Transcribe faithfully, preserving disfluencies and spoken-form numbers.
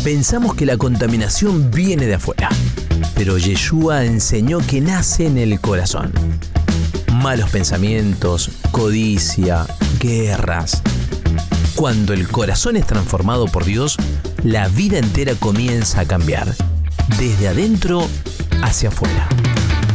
Pensamos que la contaminación viene de afuera, pero Yeshua enseñó que nace en el corazón. Malos pensamientos, codicia, guerras. Cuando el corazón es transformado por Dios, la vida entera comienza a cambiar, desde adentro hacia afuera.